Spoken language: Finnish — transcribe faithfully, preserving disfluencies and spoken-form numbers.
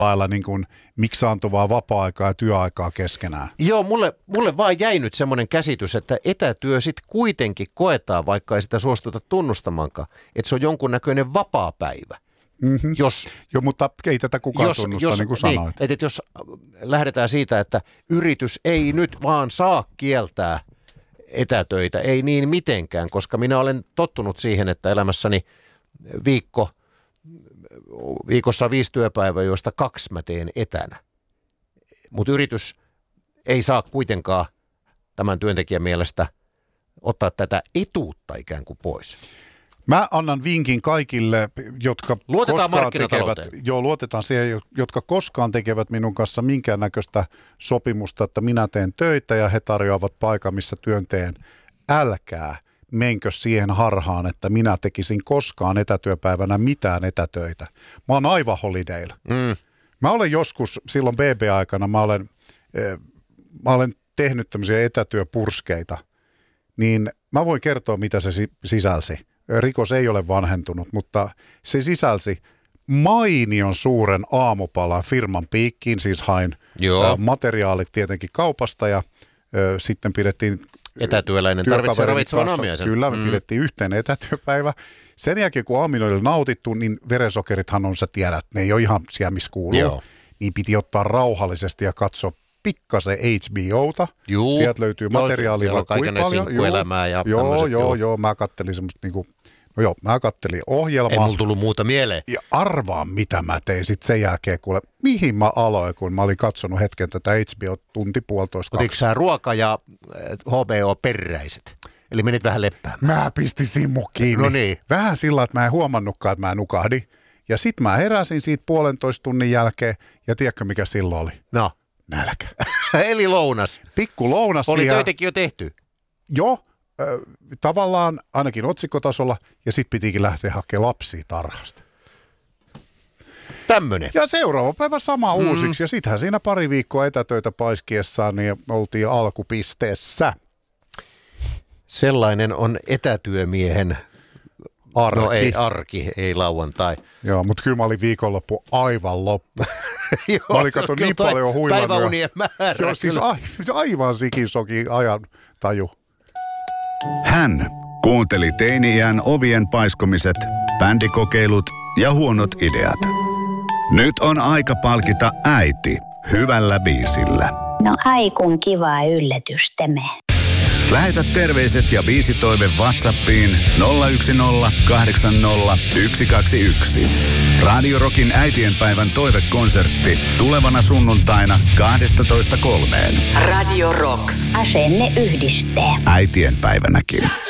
lailla niin kuin miksaantuvaa vapaa-aikaa ja työaikaa keskenään. Joo, mulle, mulle vaan jäi nyt semmoinen käsitys, että etätyö sitten kuitenkin koetaan, vaikka ei sitä suostuta tunnustamaankaan, että se on jonkunnäköinen vapaapäivä. Mm-hmm. Jos, Joo, mutta ei tätä kukaan jos, tunnusta, jos, niin kuin sanoit. Niin, että, että jos lähdetään siitä, että yritys ei nyt vaan saa kieltää etätöitä, ei niin mitenkään, koska minä olen tottunut siihen, että elämässäni viikko, viikossa viisi työpäivää, joista kaksi mä teen etänä. Mutta yritys ei saa kuitenkaan tämän työntekijän mielestä ottaa tätä etuutta ikään kuin pois. Mä annan vinkin kaikille, jotka luotetaan koskaan tekevät, joo, luotetaan siihen, jotka koskaan tekevät minun kanssa minkäännäköistä sopimusta, että minä teen töitä ja he tarjoavat paikan, missä työn teen. Älkää menkö siihen harhaan, että minä tekisin koskaan etätyöpäivänä mitään etätöitä. Mä oon aivan holidaylla. Mm. Mä olen joskus, silloin B B-aikana, mä olen, äh, mä olen tehnyt tämmöisiä etätyöpurskeita, niin mä voin kertoa, mitä se sisälsi. Rikos ei ole vanhentunut, mutta se sisälsi mainion suuren aamupalan firman piikkiin, siis hain Joo. materiaalit tietenkin kaupasta ja ö, sitten pidettiin etätyöläinen tarvitsee ravitsevan aamiaisen. Kyllä, me mm. pidettiin yhteen etätyöpäivä. Sen jälkeen, kun aamina oli nautittu, niin verensokerithan on, sä tiedät, ne ei ole ihan siellä, missä kuuluu. Joo. Niin piti ottaa rauhallisesti ja katsoa pikkasen H B O:ta. Juu. Sieltä löytyy materiaalia vaikka kuinka paljon. Joo, ja joo, joo, joo, joo, mä kattelin semmoista niinku, no joo, mä kattelin ohjelmaa. Ei mulla tullut muuta mieleen. Ja arvaa, mitä mä tein sitten sen jälkeen, kuule, mihin mä aloin, kun mä olin katsonut hetken tätä H B O tunti puolitoista. Otitko sä ruoka ja H B O-peräiset? Eli menit vähän leppäämään. Mä pistin Simmu kiinni. No niin. Vähän sillä, että mä en huomannutkaan, että mä nukahdin. Ja sit mä heräsin siitä puolentoista tunnin jälkeen, ja tiedätkö mikä silloin oli? No. Nälkä. Eli lounas. Pikku lounas. Oli siihen. töitäkin jo tehty. Joo, äh, tavallaan ainakin otsikkotasolla, ja sit pitikin lähteä hakemaan lapsia tarhasta. Tämmönen. Ja seuraava päivä sama mm. uusiksi, ja sittenhän siinä pari viikkoa etätöitä paiskiessaan, niin oltiin alkupisteessä. Sellainen on etätyömiehen arki. No ei arki, ei lauantai. Joo, mutta kyllä mä olin viikonloppu aivan loppu. Joo, mä olin katsonut niin paljon huilannut. Päiväunien määrä. Joo, siis aivan sikinsoki ajan taju. Hän kuunteli teini-iän ovien paiskomiset, bändikokeilut ja huonot ideat. Nyt on aika palkita äiti hyvällä biisillä. No ai kun kiva yllätys tämä. Lähetä terveiset ja biisitoive WhatsAppiin nolla yksi nolla kahdeksan nolla yksi kaksi yksi. Radio Rockin äitienpäivän toivekonsertti tulevana sunnuntaina kaksitoista kolmeen. Radio Rock. Asenne yhdistää. Äitienpäivänäkin.